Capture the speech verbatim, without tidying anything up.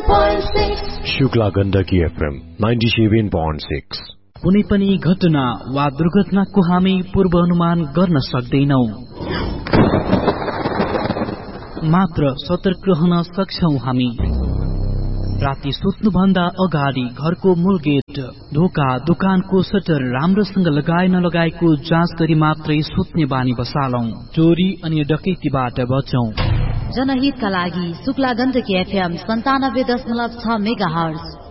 point six. Shukla Gandaki FM ninety-seven point six. कुनै पनि घटना वा दुर्घटनाको हामी पूर्वानुमान गर्न सक्दैनौं, मात्र सतर्क रहन सक्छौं हामी। राति सुत्नुभन्दा अगाडि घरको मूल गेट, ढोका, दोकानको सटर राम्रोसँग लगाए नलगाएको जाँच गरी मात्रै सुत्ने बानी बसालौं। चोरी अनि डकैतीबाट बचौं। जनहितका लागि शुक्ला गण्डकी एफएम सन्तानब्बे दशमलव छ मेगा हर्ज।